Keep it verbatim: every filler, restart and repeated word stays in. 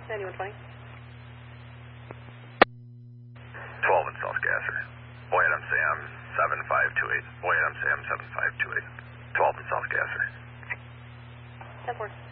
ninety-one twenty. twelve in South Gasser. Boy Adam Sam seven five two eight. Boy Adam Sam seven five two eight. twelve in South Gasser. ten four.